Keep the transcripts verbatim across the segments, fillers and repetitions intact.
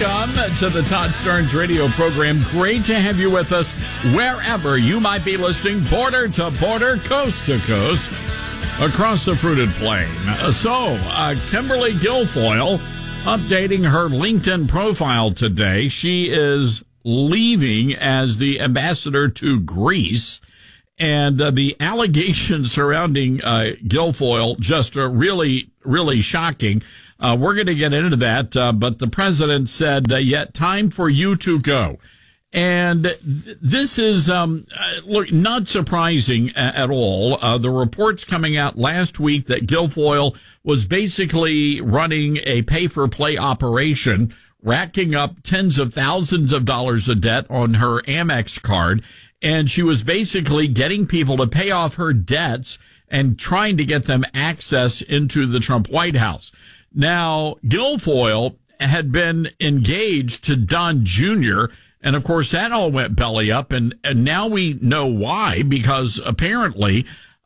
Welcome to the Todd Starnes radio program. Great to have you with us wherever you might be listening, border to border, coast to coast, across the fruited plain. So, uh, Kimberly Guilfoyle updating her LinkedIn profile today. She is leaving as the ambassador to Greece. And uh, the allegations surrounding uh, Guilfoyle just are really, really shocking. Uh, we're going to get into that, uh, but the president said, uh, yet time for you to go. And th- this is, um, uh, look, not surprising a- at all. Uh, the reports coming out last week that Guilfoyle was basically running a pay-for-play operation, racking up tens of thousands of dollars of debt on her Amex card. And she was basically getting people to pay off her debts and trying to get them access into the Trump White House. Now, Guilfoyle had been engaged to Don Junior, and of course that all went belly up, and, and now we know why, because apparently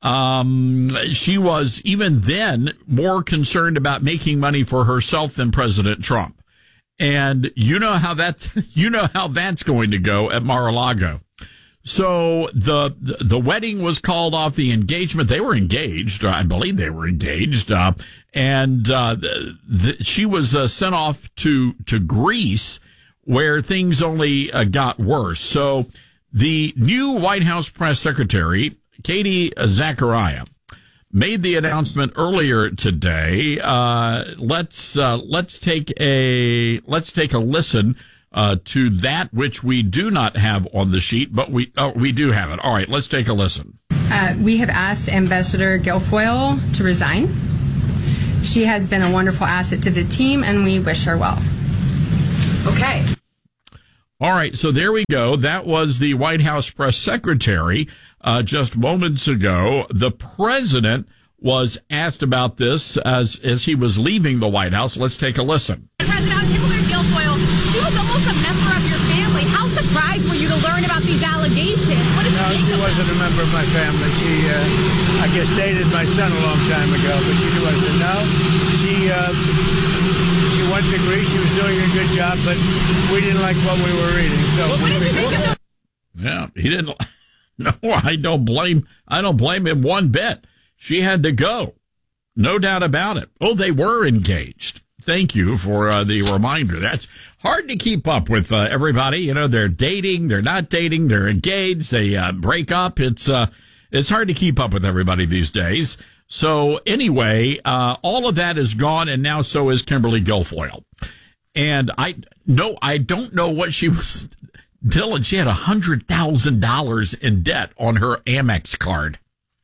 um, she was even then more concerned about making money for herself than President Trump. And you know how that's, you know how that's going to go at Mar-a-Lago. So the, the the wedding was called off, the engagement. They were engaged. I believe they were engaged. Uh, and uh, the, the, she was uh, sent off to, to Greece, where things only uh, got worse. So the new White House press secretary, Katie Zachariah, made the announcement earlier today. Uh, let's uh, let's take a let's take a listen Uh, to that which we do not have on the sheet, but we oh, we do have it. All right, let's take a listen. Uh, we have asked Ambassador Guilfoyle to resign. She has been a wonderful asset to the team, and we wish her well. Okay. All right, so there we go. That was the White House press secretary uh, just moments ago. The president was asked about this as, as he was leaving the White House. Let's take a listen. President Kimberly Guilfoyle, she was almost a member of your family. How surprised were you to learn about these allegations? What did no, you think she of wasn't a member of my family. She, uh, I guess, dated my son a long time ago, but she wasn't. No, she, uh, she went to Greece. She was doing a good job, but we didn't like what we were reading. So What we did you think of the- Yeah, he didn't. No, I don't blame. I don't blame him one bit. She had to go, no doubt about it. Oh, they were engaged. Thank you for uh, the reminder. That's hard to keep up with uh, everybody. You know, they're dating, they're not dating, they're engaged, they uh, break up. It's uh, it's hard to keep up with everybody these days. So anyway, uh, all of that is gone, and now so is Kimberly Guilfoyle. And I no, I don't know what she was. Dylan, she had a hundred thousand dollars in debt on her Amex card.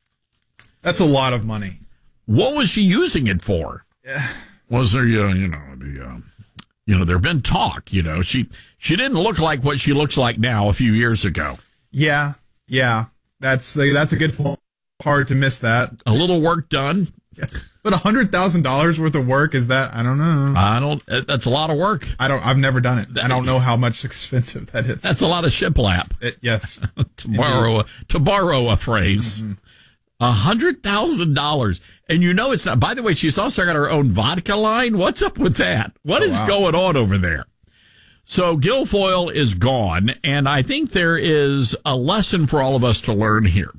That's a lot of money. What was she using it for? Yeah. Was there, uh, you know, the, uh, you know, there've been talk, you know, she, she didn't look like what she looks like now a few years ago. Yeah. Yeah. That's, that's a good point. Hard to miss that. A little work done. Yeah. But a hundred thousand dollars worth of work, is that, I don't know. I don't, that's a lot of work. I don't, I've never done it. I don't know how much expensive that is. That's a lot of shiplap. It, yes. to borrow, a, to borrow a phrase. Mm-hmm. A hundred thousand dollars. And you know it's not, by the way, she's also got her own vodka line. What's up with that? What oh, is wow. going on over there? So Guilfoyle is gone, and I think there is a lesson for all of us to learn here.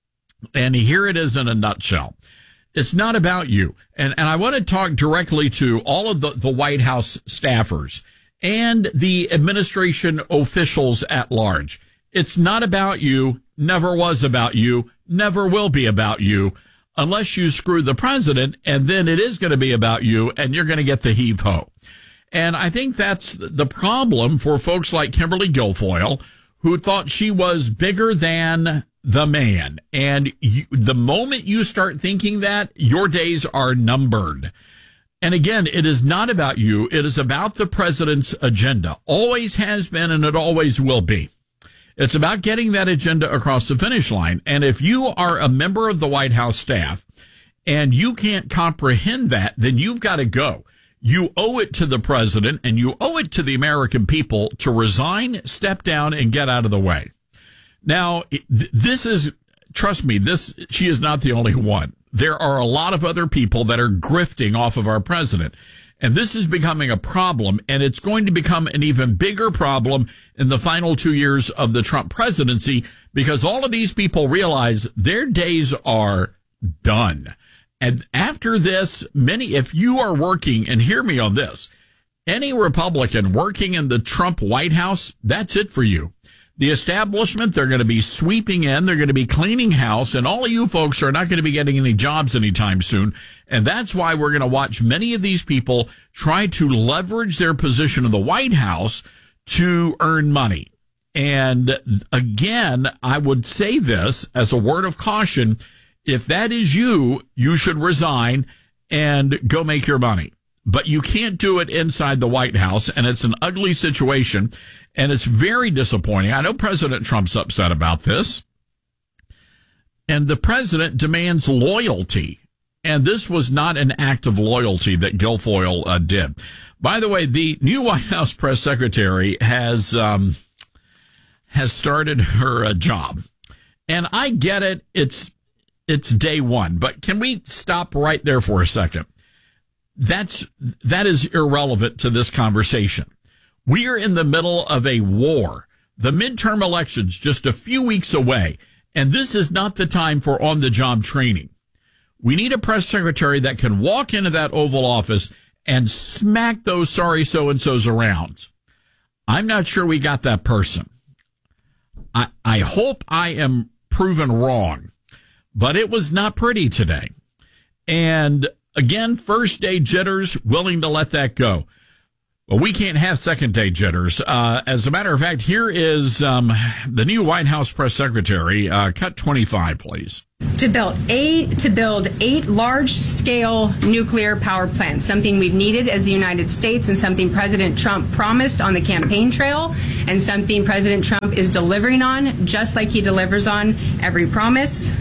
And here it is in a nutshell. It's not about you. And, and I want to talk directly to all of the, the White House staffers and the administration officials at large. It's not about you, never was about you, never will be about you, unless you screw the president, and then it is going to be about you, and you're going to get the heave-ho. And I think that's the problem for folks like Kimberly Guilfoyle, who thought she was bigger than the man. And you, the moment you start thinking that, your days are numbered. And again, it is not about you. It is about the president's agenda. Always has been, and it always will be. It's about getting that agenda across the finish line. And if you are a member of the White House staff and you can't comprehend that, then you've got to go. You owe it to the president and you owe it to the American people to resign, step down, and get out of the way. Now, this is, trust me, this, she is not the only one. There are a lot of other people that are grifting off of our president. And this is becoming a problem, and it's going to become an even bigger problem in the final two years of the Trump presidency, because all of these people realize their days are done. And after this, many, if you are working, and hear me on this, any Republican working in the Trump White House, that's it for you. The establishment, they're going to be sweeping in, they're going to be cleaning house, and all of you folks are not going to be getting any jobs anytime soon. And that's why we're going to watch many of these people try to leverage their position in the White House to earn money. And again, I would say this as a word of caution. If that is you, you should resign and go make your money. But you can't do it inside the White House, and it's an ugly situation, and it's very disappointing. I know President Trump's upset about this, and the president demands loyalty, and this was not an act of loyalty that Guilfoyle uh, did. By the way, the new White House press secretary has um, has started her uh, job, and I get it. It's it's day one, but can we stop right there for a second? That's, that is irrelevant to this conversation. We are in the middle of a war. The midterm elections just a few weeks away, and this is not the time for on-the-job training. We need a press secretary that can walk into that Oval Office and smack those sorry so-and-sos around. I'm not sure we got that person. I, I hope I am proven wrong, but it was not pretty today. And again, first day jitters, willing to let that go. Well, we can't have second day jitters. Uh, as a matter of fact, here is um, the new White House press secretary. Uh, cut twenty-five, please. To build eight to build eight large-scale nuclear power plants, something we've needed as the United States, and something President Trump promised on the campaign trail, and something President Trump is delivering on, just like he delivers on every promise.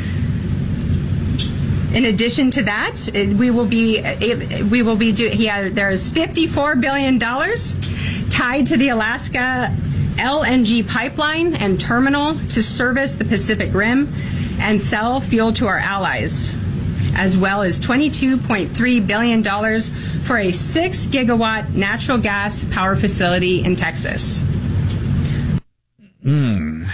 In addition to that, we will be we will be do, he has, there's fifty-four billion dollars tied to the Alaska L N G pipeline and terminal to service the Pacific Rim and sell fuel to our allies, as well as twenty-two point three billion dollars for a six gigawatt natural gas power facility in Texas. Mm.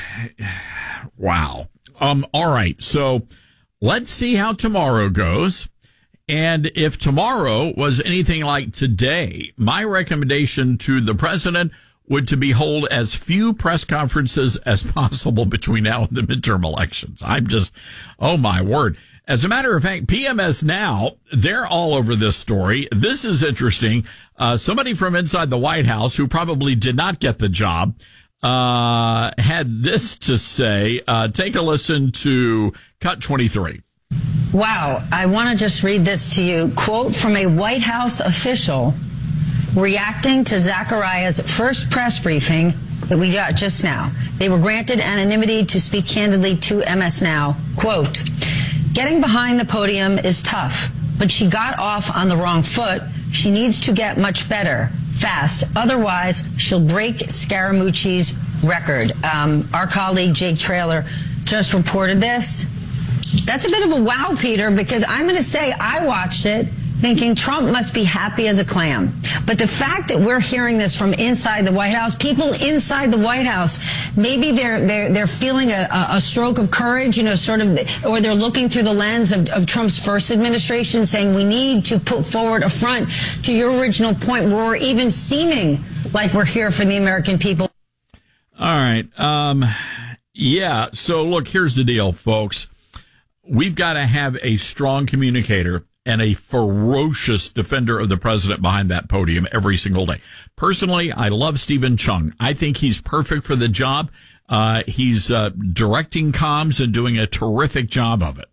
Wow. Um. All right. So let's see how tomorrow goes. And if tomorrow was anything like today, my recommendation to the president would to be hold as few press conferences as possible between now and the midterm elections. I'm just, oh my word. As a matter of fact, P M S Now, they're all over this story. This is interesting. Uh, somebody from inside the White House who probably did not get the job, uh, had this to say. Uh, take a listen to cut twenty-three. Wow. I want to just read this to you. Quote from a White House official reacting to Zachariah's first press briefing that we got just now. They were granted anonymity to speak candidly to M S Now. Quote, getting behind the podium is tough, but she got off on the wrong foot. She needs to get much better, fast. Otherwise, she'll break Scaramucci's record. Um, our colleague Jake Traylor just reported this. That's a bit of a wow, Peter, because I'm going to say I watched it thinking Trump must be happy as a clam. But the fact that we're hearing this from inside the White House, people inside the White House, maybe they're they're they're feeling a, a stroke of courage, you know, sort of, or they're looking through the lens of, of Trump's first administration, saying we need to put forward a front to your original point where we're even seeming like we're here for the American people. All right. Um, yeah. So look, here's the deal, folks. We've got to have a strong communicator and a ferocious defender of the president behind that podium every single day. Personally, I love Stephen Chung. I think he's perfect for the job. Uh, he's uh, directing comms and doing a terrific job of it.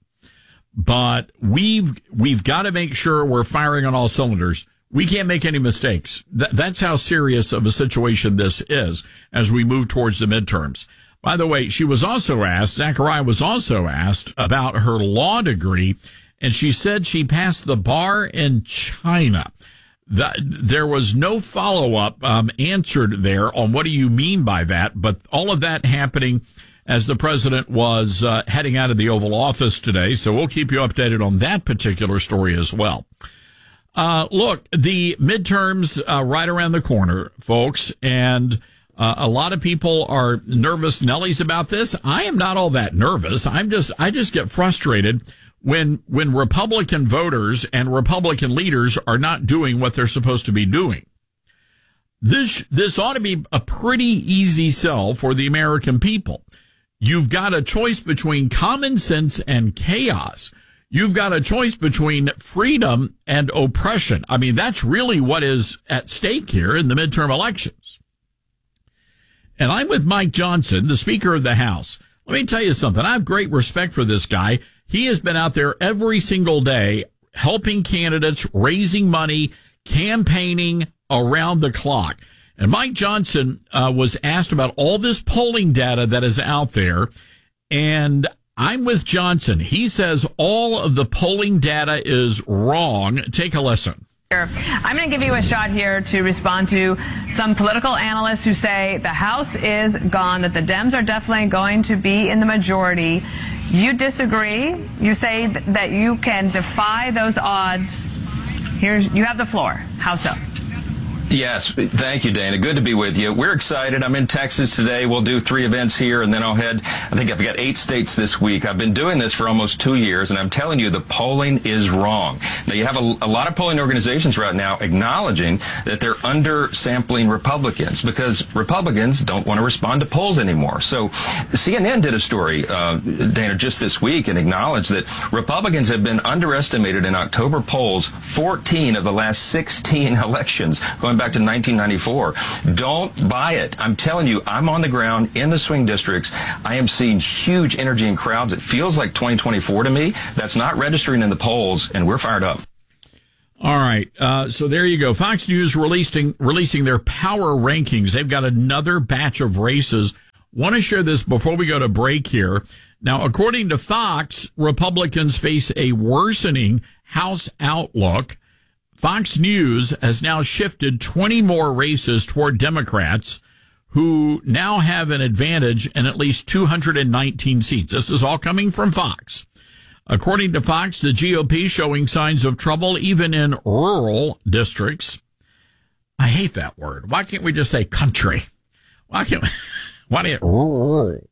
But we've we've got to make sure we're firing on all cylinders. We can't make any mistakes. Th- that's how serious of a situation this is as we move towards the midterms. By the way, she was also asked, Zachariah was also asked about her law degree, and she said she passed the bar in China. The, there was no follow-up um, answered there on what do you mean by that, but all of that happening as the president was uh, heading out of the Oval Office today, so we'll keep you updated on that particular story as well. Uh, look, the midterms uh, right around the corner, folks, and uh, a lot of people are nervous Nellies about this. I am not all that nervous. I'm just, I just get frustrated when when Republican voters and Republican leaders are not doing what they're supposed to be doing. This this ought to be a pretty easy sell for the American people. You've got a choice between common sense and chaos. You've got a choice between freedom and oppression. I mean, that's really what is at stake here in the midterm elections. And I'm with Mike Johnson, the Speaker of the House. Let me tell you something. I have great respect for this guy. He has been out there every single day helping candidates, raising money, campaigning around the clock. And Mike Johnson uh, was asked about all this polling data that is out there, and I'm with Johnson. He says all of the polling data is wrong. Take a listen. I'm going to give you a shot here to respond to some political analysts who say the House is gone, that the Dems are definitely going to be in the majority. You disagree. You say th- that you can defy those odds. Here's, you have the floor. How so? Yes, thank you, Dana. Good to be with you. We're excited. I'm in Texas today. We'll do three events here, and then I'll head, I think I've got eight states this week. I've been doing this for almost two years, and I'm telling you, the polling is wrong. Now, you have a, a lot of polling organizations right now acknowledging that they're undersampling Republicans because Republicans don't want to respond to polls anymore. So C N N did a story, uh, Dana, just this week and acknowledged that Republicans have been underestimated in October polls fourteen of the last sixteen elections, going back to nineteen ninety-four. Don't buy it. I'm telling you, I'm on the ground in the swing districts. I am seeing huge energy in crowds. It feels like twenty twenty-four to me. That's not registering in the polls, and we're fired up. All right. Uh, so there you go. Fox News releasing, releasing their power rankings. They've got another batch of races. Want to share this before we go to break here. Now, according to Fox, Republicans face a worsening House outlook. Fox News has now shifted twenty more races toward Democrats, who now have an advantage in at least two hundred nineteen seats. This is all coming from Fox. According to Fox, the G O P showing signs of trouble even in rural districts. I hate that word. Why can't we just say country? Why can't we, why do you, rural?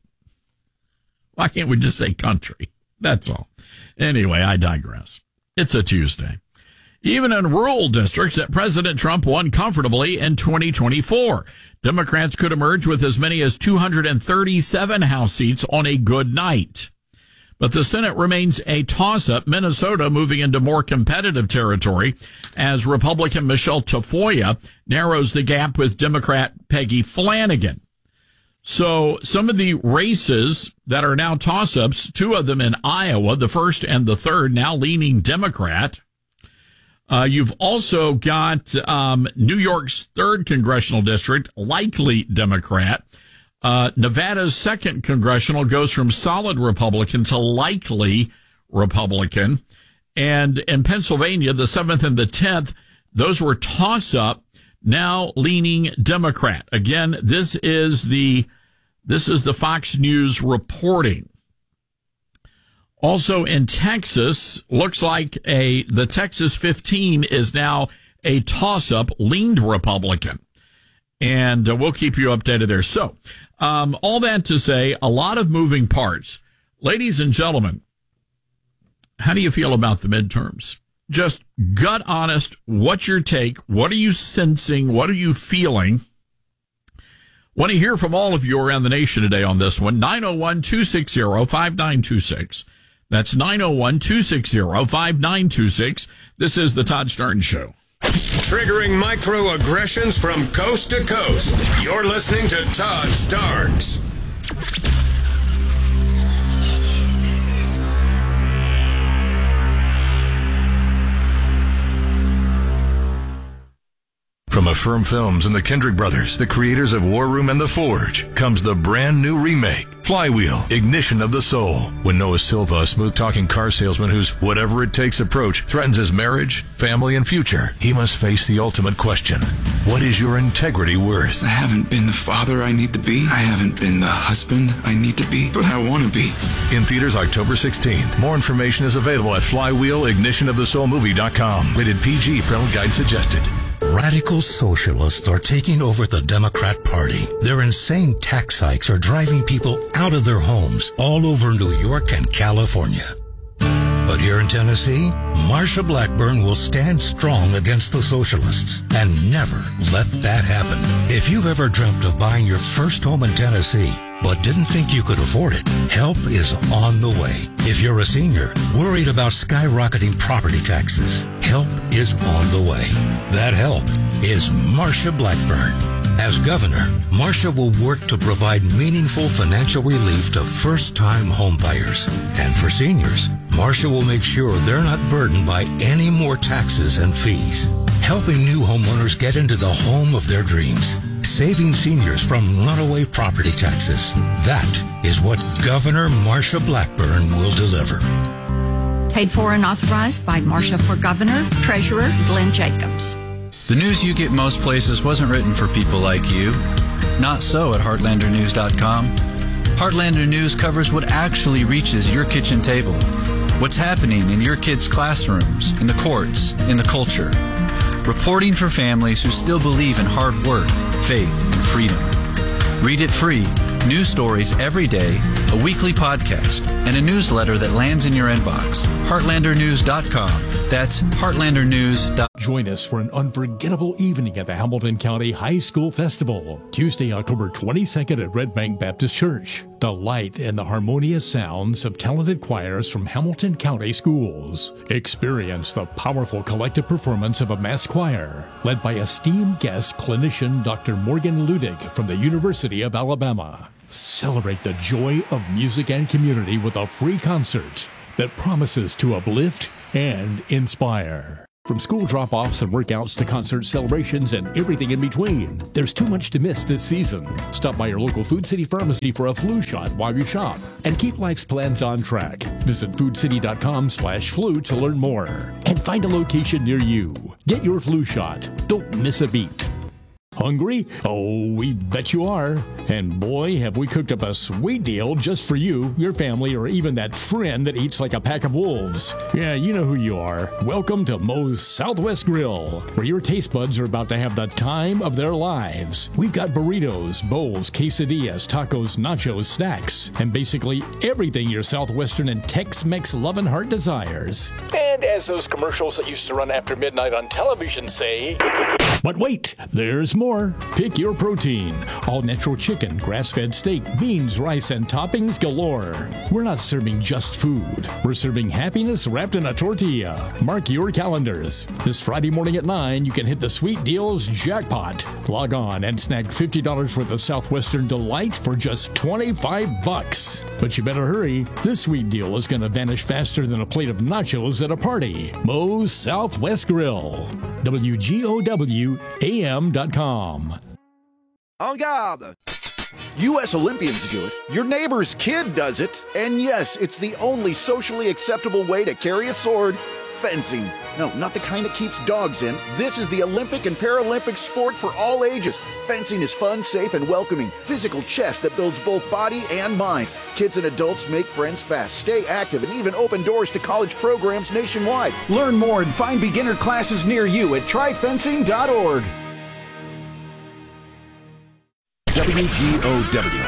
Why can't we just say country? That's all. Anyway, I digress. It's a Tuesday. Even in rural districts that President Trump won comfortably in twenty twenty-four. Democrats could emerge with as many as two hundred thirty-seven House seats on a good night. But the Senate remains a toss-up, Minnesota moving into more competitive territory as Republican Michelle Tafoya narrows the gap with Democrat Peggy Flanagan. So some of the races that are now toss-ups, two of them in Iowa, the first and the third, now leaning Democrat. Uh, you've also got um, New York's third congressional district, likely Democrat. Uh, Nevada's second congressional goes from solid Republican to likely Republican. And in Pennsylvania, the seventh and the tenth, those were toss-up, now leaning Democrat. Again, this is the this is the Fox News reporting. Also in Texas, looks like a the Texas fifteen is now a toss-up, leaned Republican. And uh, we'll keep you updated there. So, um, all that to say, a lot of moving parts. Ladies and gentlemen, how do you feel about the midterms? Just gut honest, what's your take? What are you sensing? What are you feeling? Want to hear from all of you around the nation today on this one. nine oh one, two six zero, five nine two six. That's nine oh one, two six zero, five nine two six. This is the Todd Starnes Show. Triggering microaggressions from coast to coast. You're listening to Todd Starnes. From Affirm Films and the Kendrick Brothers, the creators of War Room and The Forge, comes the brand new remake, Flywheel, Ignition of the Soul. When Noah Silva, a smooth-talking car salesman whose whatever-it-takes approach threatens his marriage, family, and future, he must face the ultimate question. What is your integrity worth? I haven't been the father I need to be. I haven't been the husband I need to be, but I want to be. In theaters October sixteenth. More information is available at flywheel ignition of the soul movie dot com. Rated P G. Parental guide suggested. Radical socialists are taking over the Democrat Party. Their insane tax hikes are driving people out of their homes all over New York and California. But here in Tennessee, Marsha Blackburn will stand strong against the socialists and never let that happen. If you've ever dreamt of buying your first home in Tennessee, but didn't think you could afford it, help is on the way. If you're a senior, worried about skyrocketing property taxes, help is on the way. That help is Marsha Blackburn. As governor, Marsha will work to provide meaningful financial relief to first-time homebuyers. And for seniors, Marsha will make sure they're not burdened by any more taxes and fees. Helping new homeowners get into the home of their dreams. Saving seniors from runaway property taxes. That is what Governor Marsha Blackburn will deliver. Paid for and authorized by Marsha for Governor, Treasurer Glenn Jacobs. The news you get most places wasn't written for people like you. Not so at heartlander news dot com. Heartlander News covers what actually reaches your kitchen table. What's happening in your kids' classrooms, in the courts, in the culture. Reporting for families who still believe in hard work, faith, and freedom. Read it free. News stories every day, a weekly podcast, and a newsletter that lands in your inbox. heartlander news dot com. That's heartlander news dot com. Join us for an unforgettable evening at the Hamilton County High School Festival, Tuesday, October twenty-second at Red Bank Baptist Church. Delight in the harmonious sounds of talented choirs from Hamilton County schools. Experience the powerful collective performance of a mass choir, led by esteemed guest clinician Doctor Morgan Ludig from the University of Alabama. Celebrate the joy of music and community with a free concert that promises to uplift and inspire. From school drop-offs and workouts to concert celebrations and everything in between, there's too much to miss this season. Stop by your local Food City pharmacy for a flu shot while you shop and keep life's plans on track. Visit food city dot com slash flu to learn more and find a location near you. Get your flu shot. Don't miss a beat. Hungry? Oh, we bet you are. And boy, have we cooked up a sweet deal just for you, your family, or even that friend that eats like a pack of wolves. Yeah, you know who you are. Welcome to Moe's Southwest Grill, where your taste buds are about to have the time of their lives. We've got burritos, bowls, quesadillas, tacos, nachos, snacks, and basically everything your Southwestern and Tex-Mex loving heart desires. And as those commercials that used to run after midnight on television say... But wait, there's more. Pick your protein. All natural chicken, grass-fed steak, beans, rice, and toppings galore. We're not serving just food. We're serving happiness wrapped in a tortilla. Mark your calendars. This Friday morning at nine, you can hit the sweet deals jackpot. Log on and snag fifty dollars worth of Southwestern Delight for just twenty-five bucks. But you better hurry. This sweet deal is going to vanish faster than a plate of nachos at a party. Moe's Southwest Grill. W G O W A M dot com. En garde! U S Olympians do it, your neighbor's kid does it, and yes, it's the only socially acceptable way to carry a sword, fencing. No, not the kind that keeps dogs in. This is the Olympic and Paralympic sport for all ages. Fencing is fun, safe, and welcoming. Physical chess that builds both body and mind. Kids and adults make friends fast, stay active, and even open doors to college programs nationwide. Learn more and find beginner classes near you at try fencing dot org. W G O W.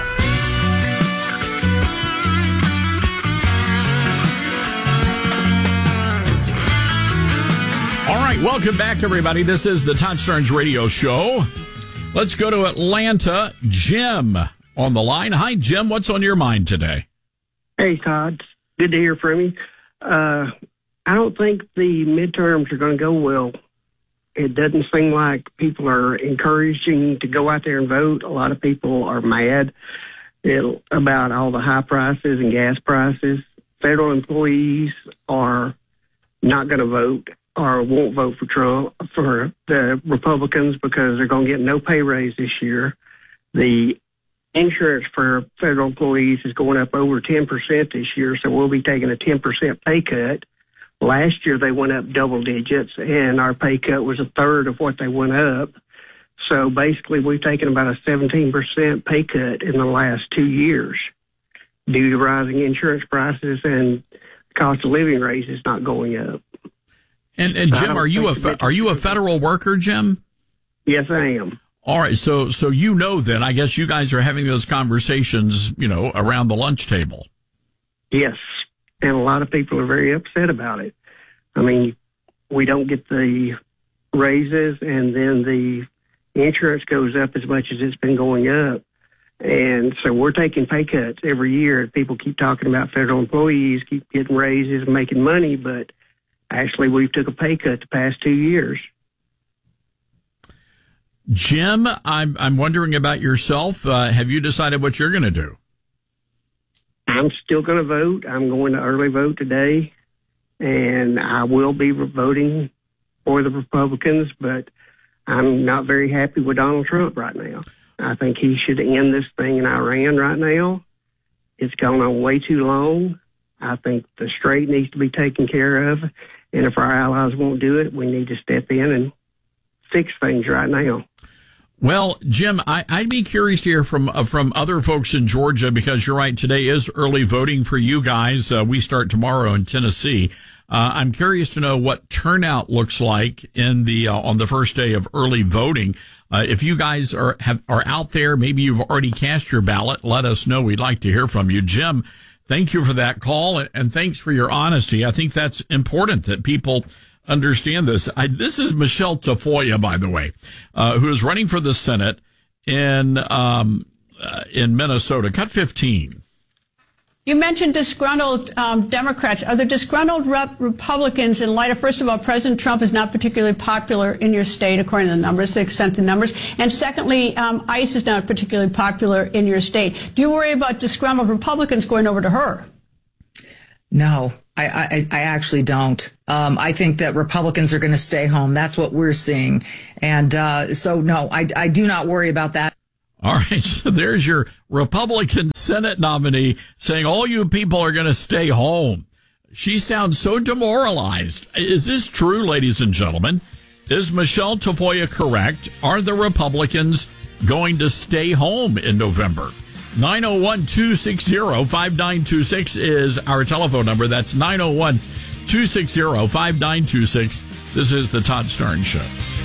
All right, welcome back, everybody. This is the Todd Starnes Radio Show. Let's go to Atlanta. Jim on the line. Hi, Jim. What's on your mind today? Hey, Todd. Good to hear from you. Uh, I don't think the midterms are going to go well. It doesn't seem like people are encouraging to go out there and vote. A lot of people are mad it, about all the high prices and gas prices. Federal employees are not going to vote. or won't vote for Trump, for the Republicans, because they're going to get no pay raise this year. The insurance for federal employees is going up over ten percent this year, so we'll be taking a ten percent pay cut. Last year they went up double digits, and our pay cut was a third of what they went up. So basically we've taken about a seventeen percent pay cut in the last two years due to rising insurance prices and cost of living raises not going up. And, and Jim, are you a fe- are you a federal worker, Jim? Yes, I am. All right, so so you know then, I guess you guys are having those conversations, you know, around the lunch table. Yes, and a lot of people are very upset about it. I mean, we don't get the raises, and then the insurance goes up as much as it's been going up. And so we're taking pay cuts every year. People keep talking about federal employees keep getting raises and making money, but actually we've took a pay cut the past two years. Jim, I'm I'm wondering about yourself. Uh, have you decided what you're going to do? I'm still going to vote. I'm going to early vote today, and I will be voting for the Republicans, but I'm not very happy with Donald Trump right now. I think he should end this thing in Iran right now. It's gone on way too long. I think the strait needs to be taken care of, and if our allies won't do it, we need to step in and fix things right now. Well, Jim, I, I'd be curious to hear from uh, from other folks in Georgia, because you're right, today is early voting for you guys. Uh, we start tomorrow in Tennessee. Uh, I'm curious to know what turnout looks like in the uh, on the first day of early voting. Uh, if you guys are have, are out there, maybe you've already cast your ballot, let us know. We'd like to hear from you. Jim, thank you for that call, and, and thanks for your honesty. I think that's important that people understand this. I, this is Michelle Tafoya, by the way, uh, who is running for the Senate in um, uh, in Minnesota. Cut fifteen. You mentioned disgruntled um, Democrats. Are there disgruntled rep- Republicans in light of, first of all, President Trump is not particularly popular in your state, according to the numbers, they sent the numbers. And secondly, um, ICE is not particularly popular in your state. Do you worry about disgruntled Republicans going over to her? No, I, I, I actually don't. Um, I think that Republicans are going to stay home. That's what we're seeing. And uh, so, no, I, I do not worry about that. All right, so there's your Republican Senate nominee saying all you people are going to stay home. She sounds so demoralized. Is this true, ladies and gentlemen? Is Michelle Tafoya correct? Are the Republicans going to stay home in November? nine oh one, two six zero, five nine two six is our telephone number. That's nine oh one, two six zero, five nine two six. This is the Todd Starnes Show.